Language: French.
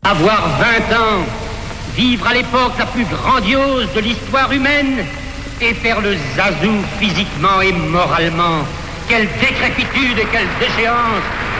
Avoir 20 ans, vivre à l'époque la plus grandiose de l'histoire humaine et faire le zazou physiquement et moralement. Quelle décrépitude et quelle déchéance!